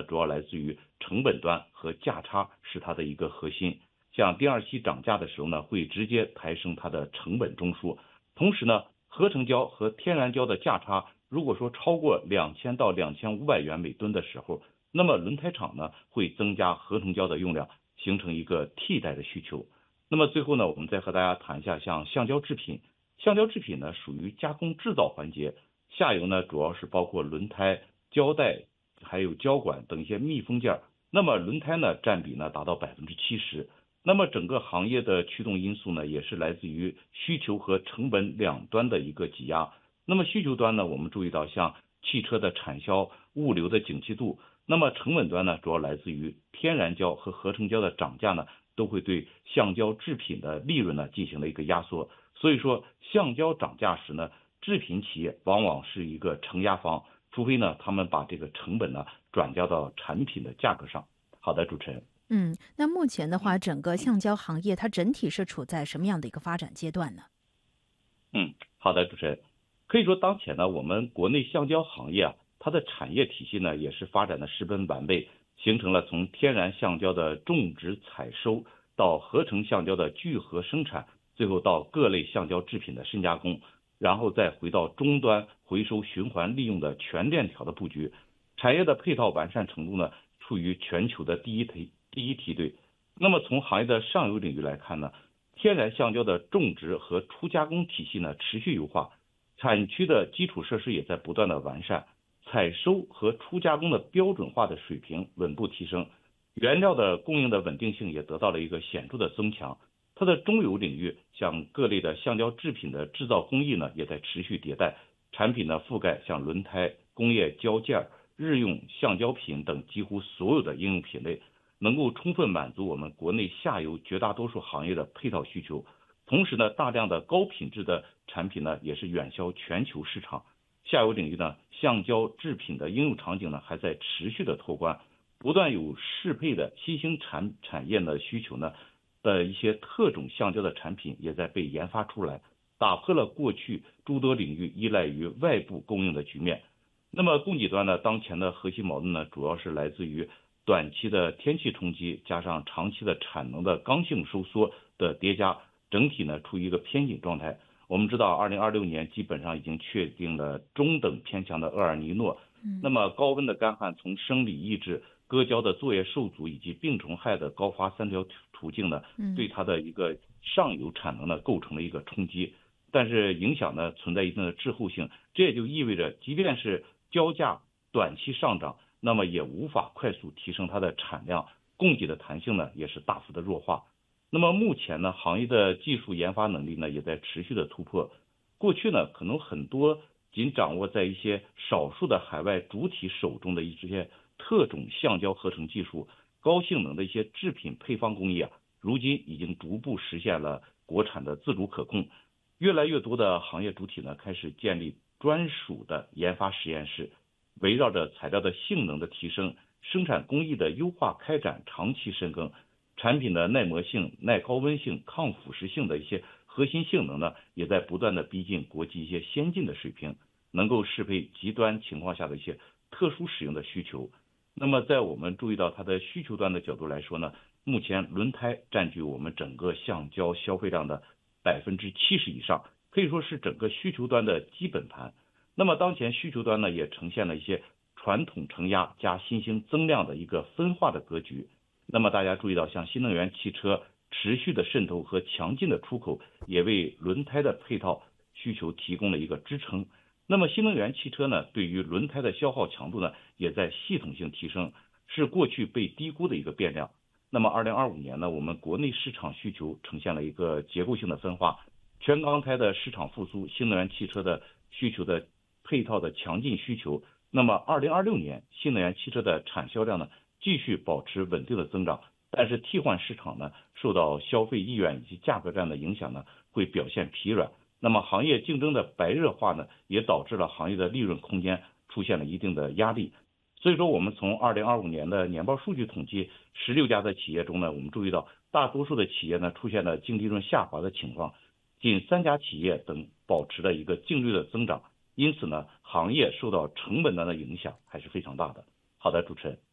主要来自于成本端和价差是它的一个核心。像第二期涨价的时候呢，会直接抬升它的成本中枢。同时呢，合成胶和天然胶的价差如果说超过2000到2500元每吨的时候，那么轮胎厂呢会增加合成胶的用量，形成一个替代的需求。那么最后呢，我们再和大家谈一下像橡胶制品。橡胶制品呢属于加工制造环节，下游呢主要是包括轮胎、胶带还有胶管等一些密封件。那么轮胎呢占比呢达到70%。那么整个行业的驱动因素呢，也是来自于需求和成本两端的一个挤压。那么需求端呢，我们注意到像汽车的产销、物流的景气度。那么成本端呢，主要来自于天然胶和合成胶的涨价呢，都会对橡胶制品的利润呢进行了一个压缩。所以说，橡胶涨价时呢，制品企业往往是一个承压方，除非呢他们把这个成本呢转嫁到产品的价格上。好的，主持人。 那目前的话，整个橡胶行业它整体是处在什么样的一个发展阶段呢？ 好的，主持人。可以说当前呢，我们国内橡胶行业它的产业体系呢也是发展的十分完备，形成了从天然橡胶的种植采收到合成橡胶的聚合生产，最后到各类橡胶制品的深加工，然后再回到终端回收循环利用的全链条的布局。产业的配套完善程度呢，处于全球的第一梯队。那么从行业的上游领域来看呢，天然橡胶的种植和初加工体系呢持续优化，产区的基础设施也在不断的完善，采收和初加工的标准化的水平稳步提升，原料的供应的稳定性也得到了一个显著的增强。它的中游领域，像各类的橡胶制品的制造工艺呢，也在持续迭代，产品呢覆盖像轮胎、工业胶件、日用橡胶品等几乎所有的应用品类，能够充分满足我们国内下游绝大多数行业的配套需求。同时呢，大量的高品质的产品呢，也是远销全球市场。下游领域呢，橡胶制品的应用场景呢，还在持续的拓宽，不断有适配的新兴产业的需求呢的一些特种橡胶的产品也在被研发出来，打破了过去诸多领域依赖于外部供应的局面。那么供给端呢，当前的核心矛盾呢，主要是来自于短期的天气冲击，加上长期的产能的刚性收缩的叠加，整体呢处于一个偏紧状态。我们知道2026年基本上已经确定了中等偏强的厄尔尼诺。那么高温的干旱从生理抑制、割胶的作业受阻以及病虫害的高发三条途径呢，对它的一个上游产能呢构成了一个冲击。但是影响呢存在一定的滞后性，这也就意味着即便是胶价短期上涨，那么也无法快速提升它的产量，供给的弹性呢也是大幅的弱化。那么目前呢，行业的技术研发能力呢也在持续的突破。过去呢，可能很多仅掌握在一些少数的海外主体手中的一些特种橡胶合成技术、高性能的一些制品配方工艺如今已经逐步实现了国产的自主可控。越来越多的行业主体呢开始建立专属的研发实验室，围绕着材料的性能的提升、生产工艺的优化开展长期深耕，产品的耐磨性、耐高温性、抗腐蚀性的一些核心性能呢，也在不断的逼近国际一些先进的水平，能够适配极端情况下的一些特殊使用的需求。那么在我们注意到它的需求端的角度来说呢，目前轮胎占据我们整个橡胶消费量的70%以上，可以说是整个需求端的基本盘。那么当前需求端呢，也呈现了一些传统承压加新兴增量的一个分化的格局。那么大家注意到，像新能源汽车持续的渗透和强劲的出口，也为轮胎的配套需求提供了一个支撑。那么新能源汽车呢，对于轮胎的消耗强度呢，也在系统性提升，是过去被低估的一个变量。那么2025年呢，我们国内市场需求呈现了一个结构性的分化，全钢胎的市场复苏，新能源汽车的需求的配套的强劲需求。那么2026年新能源汽车的产销量呢，继续保持稳定的增长，但是替换市场呢，受到消费意愿以及价格战的影响呢，会表现疲软。那么行业竞争的白热化呢，也导致了行业的利润空间出现了一定的压力。所以说我们从2025年的年报数据统计，16家的企业中呢，我们注意到大多数的企业呢出现了净利润下滑的情况，仅3家企业等保持了一个净利的增长。因此呢，行业受到成本端的影响还是非常大的。好的，主持人。